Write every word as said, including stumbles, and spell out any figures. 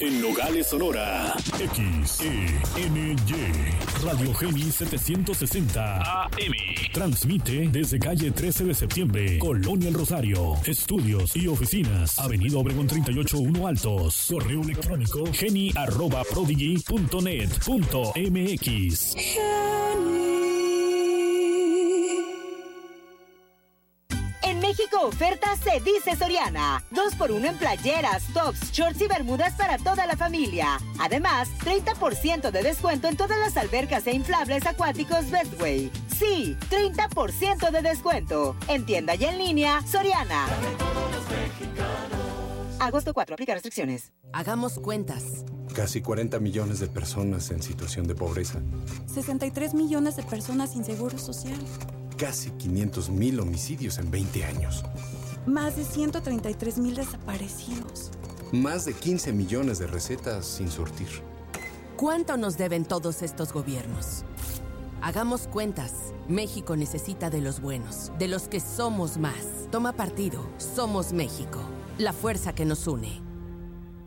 En Nogales, Sonora. X E N Y. Radio Geni setecientos sesenta A M. Transmite desde calle trece de septiembre, Colonia El Rosario. Estudios y oficinas. Avenida Obregón treinta y ocho uno Altos. Correo electrónico geni arroba prodigy punto net punto m x. En México oferta se dice Soriana. dos por uno en playeras, tops, shorts y bermudas para toda la familia. Además, treinta por ciento de descuento en todas las albercas e inflables acuáticos Bestway. Sí, treinta por ciento de descuento. En tienda y en línea, Soriana. Agosto cuatro, aplica restricciones. Hagamos cuentas. Casi cuarenta millones de personas en situación de pobreza. sesenta y tres millones de personas sin seguro social. Casi quinientos mil homicidios en veinte años. Más de ciento treinta y tres mil desaparecidos. Más de quince millones de recetas sin surtir. ¿Cuánto nos deben todos estos gobiernos? Hagamos cuentas. México necesita de los buenos, de los que somos más. Toma partido. Somos México. La fuerza que nos une.